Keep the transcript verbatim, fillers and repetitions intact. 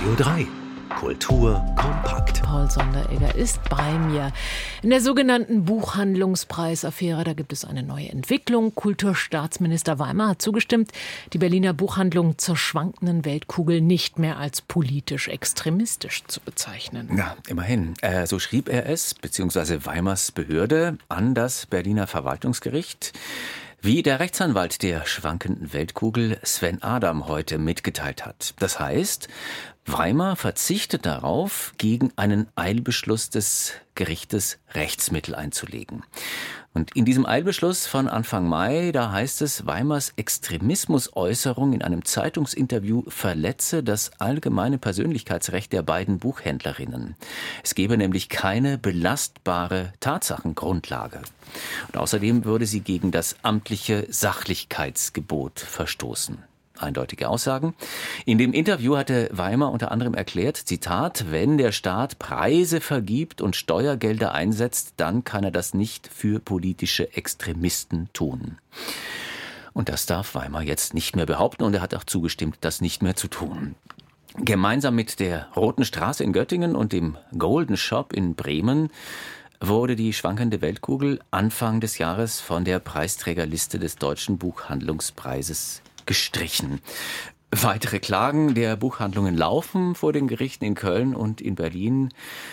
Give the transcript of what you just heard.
Radio drei. Kultur kompakt. Paul Sonderegger ist bei mir. In der sogenannten Buchhandlungspreisaffäre, da gibt es eine neue Entwicklung. Kulturstaatsminister Weimer hat zugestimmt, die Berliner Buchhandlung zur schwankenden Weltkugel nicht mehr als politisch extremistisch zu bezeichnen. Ja, immerhin. Äh, so schrieb er es, beziehungsweise Weimars Behörde, an das Berliner Verwaltungsgericht. Wie der Rechtsanwalt der schwankenden Weltkugel Sven Adam heute mitgeteilt hat. Das heißt, Weimar verzichtet darauf, gegen einen Eilbeschluss des Gerichtes Rechtsmittel einzulegen. Und in diesem Eilbeschluss von Anfang Mai, da heißt es, Weimars Extremismusäußerung in einem Zeitungsinterview verletze das allgemeine Persönlichkeitsrecht der beiden Buchhändlerinnen. Es gebe nämlich keine belastbare Tatsachengrundlage. Und außerdem würde sie gegen das amtliche Sachlichkeitsgebot verstoßen. Eindeutige Aussagen. In dem Interview hatte Weimar unter anderem erklärt, Zitat, wenn der Staat Preise vergibt und Steuergelder einsetzt, dann kann er das nicht für politische Extremisten tun. Und das darf Weimar jetzt nicht mehr behaupten und er hat auch zugestimmt, das nicht mehr zu tun. Gemeinsam mit der Roten Straße in Göttingen und dem Golden Shop in Bremen wurde die schwankende Weltkugel Anfang des Jahres von der Preisträgerliste des Deutschen Buchhandlungspreises gestrichen. Weitere Klagen der Buchhandlungen laufen vor den Gerichten in Köln und in Berlin.